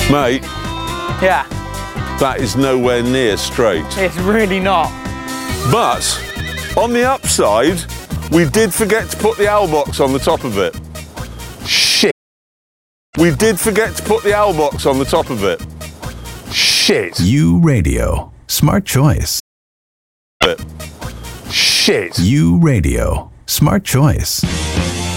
Mate, Yeah, that is nowhere near straight. it's really not. But on the upside, we did forget to put the owl box on the top of it. Shit. We did forget to put the owl box on the top of it. Shit. U Radio. Smart choice. Shit. U Radio. Smart choice.